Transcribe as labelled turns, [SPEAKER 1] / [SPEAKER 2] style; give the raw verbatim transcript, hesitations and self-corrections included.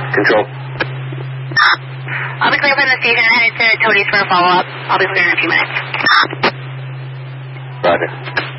[SPEAKER 1] Control.
[SPEAKER 2] I'll be clear from the station and headed to Toadies for a follow-up. I'll be clear in a few minutes.
[SPEAKER 1] Roger.